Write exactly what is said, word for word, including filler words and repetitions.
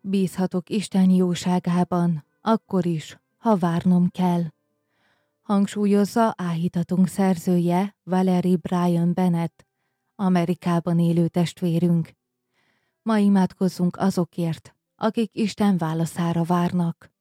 Bízhatok Isten jóságában, akkor is, ha várnom kell. Hangsúlyozza áhítatunk szerzője, Valerie Bryan Bennett, Amerikában élő testvérünk. Ma imádkozzunk azokért, akik Isten válaszára várnak.